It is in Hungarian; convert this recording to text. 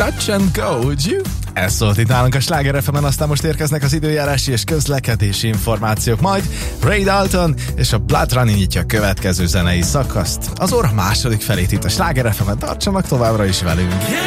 Touch and Go, would you? Ez szólt itt nálunk a Sláger FM-en, aztán most érkeznek az időjárási és közlekedési információk, majd Ray Dalton és a Blood Running nyitja a következő zenei szakaszt. Az óra második felét itt a Sláger FM-en, tartsanak továbbra is velünk!